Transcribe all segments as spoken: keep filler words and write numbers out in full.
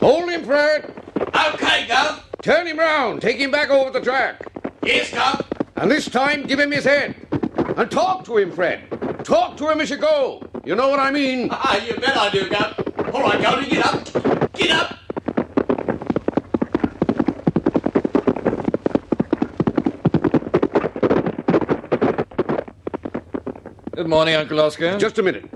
Hold him, Fred. Okay, Gov. Turn him round. Take him back over the track. Yes, Gov. And this time, give him his head. And talk to him, Fred. Talk to him as you go. You know what I mean? Ah, you bet I do, Gov. All right, Goldie, get up. Get up. Good morning, Uncle Oscar. Just a minute.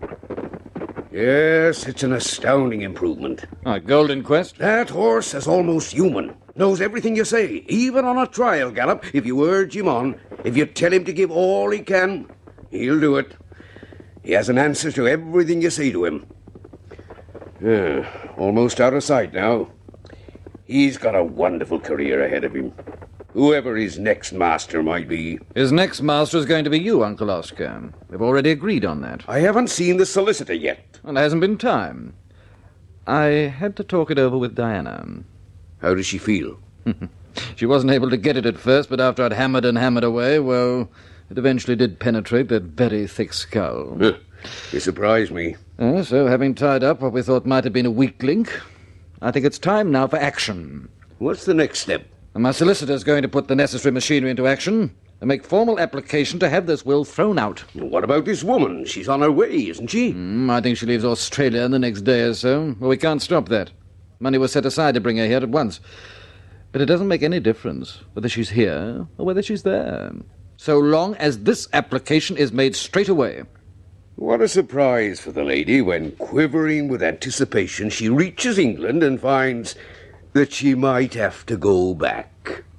Yes, it's an astounding improvement. Ah, Golden Quest? That horse is almost human. Knows everything you say, even on a trial gallop. If you urge him on, if you tell him to give all he can, he'll do it. He has an answer to everything you say to him. Yeah, almost out of sight now. He's got a wonderful career ahead of him. Whoever his next master might be. His next master is going to be you, Uncle Oscar. We've already agreed on that. I haven't seen the solicitor yet. Well, there hasn't been time. I had to talk it over with Diana. How does she feel? She wasn't able to get it at first, but after I'd hammered and hammered away, well, it eventually did penetrate that very thick skull. Huh. You surprised me. Uh, so, having tied up what we thought might have been a weak link, I think it's time now for action. What's the next step? And my solicitor's going to put the necessary machinery into action and make formal application to have this will thrown out. What about this woman? She's on her way, isn't she? Mm, I think she leaves Australia in the next day or so. Well, we can't stop that. Money was set aside to bring her here at once. But it doesn't make any difference whether she's here or whether she's there, so long as this application is made straight away. What a surprise for the lady when, quivering with anticipation, she reaches England and finds that she might have to go back.